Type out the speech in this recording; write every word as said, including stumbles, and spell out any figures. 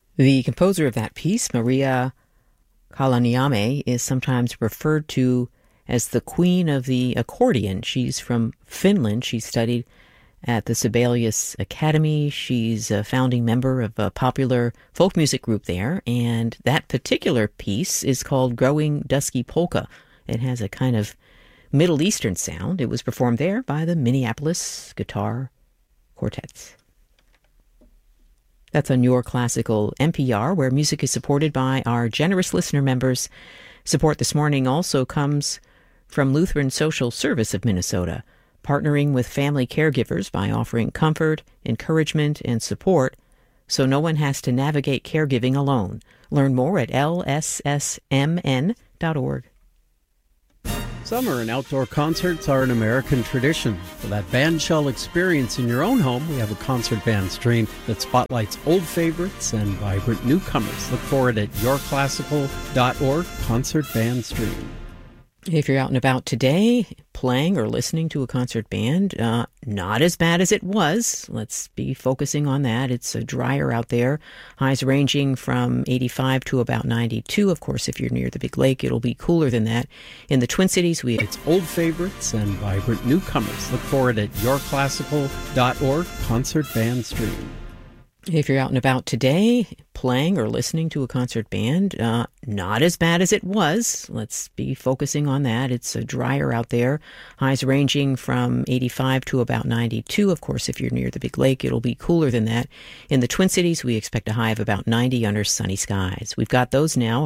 The composer of that piece, Maria Kalaniame, is sometimes referred to as the queen of the accordion. She's from Finland. She studied at the Sibelius Academy. She's a founding member of a popular folk music group there, and that particular piece is called Growing Dusky Polka. It has a kind of Middle Eastern sound. It was performed there by the Minneapolis Guitar Quartets. That's on Your Classical N P R, where music is supported by our generous listener members. Support this morning also comes from Lutheran Social Service of Minnesota, partnering with family caregivers by offering comfort, encouragement, and support so no one has to navigate caregiving alone. Learn more at L S S M N dot org. Summer and outdoor concerts are an American tradition. For that bandshell experience in your own home, we have a concert band stream that spotlights old favorites and vibrant newcomers. Look for it at your classical dot org, Concert Band Stream. If you're out and about today, playing or listening to a concert band, uh, not as bad as it was. Let's be focusing on that. It's uh, drier out there. Highs ranging from eighty-five to about ninety-two. Of course, if you're near the Big Lake, it'll be cooler than that. In the Twin Cities, we It's old favorites and vibrant newcomers. Look for it at your classical dot org, Concert Band Stream. If you're out and about today, playing or listening to a concert band, uh, not as bad as it was. Let's be focusing on that. It's uh, drier out there. Highs ranging from eighty-five to about ninety-two. Of course, if you're near the Big Lake, it'll be cooler than that. In the Twin Cities, we expect a high of about ninety under sunny skies. We've got those now.